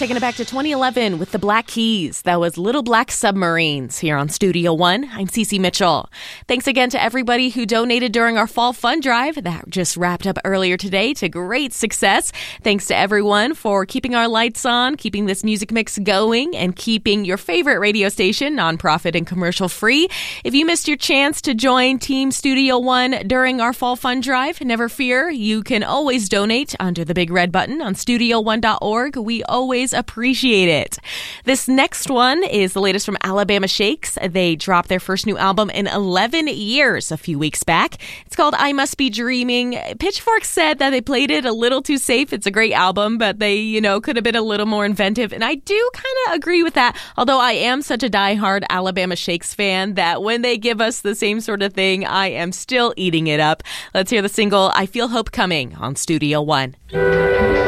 taking it back to 2011 with the Black Keys. That was Little Black Submarines here on Studio One. I'm Cece Mitchell. Thanks again to everybody who donated during our Fall Fund Drive that just wrapped up earlier today to great success. Thanks to everyone for keeping our lights on, keeping this music mix going, and keeping your favorite radio station nonprofit and commercial free. If you missed your chance to join Team Studio One during our Fall Fund Drive, never fear. You can always donate under the big red button on studio1.org. We always appreciate it. This next one is the latest from Alabama Shakes. They dropped their first new album in 11 years a few weeks back. It's called I Must Be Dreaming. Pitchfork said that they played it a little too safe. It's a great album, but they, could have been a little more inventive. And I do kind of agree with that, although I am such a diehard Alabama Shakes fan that when they give us the same sort of thing, I am still eating it up. Let's hear the single I Feel Hope Coming on Studio One.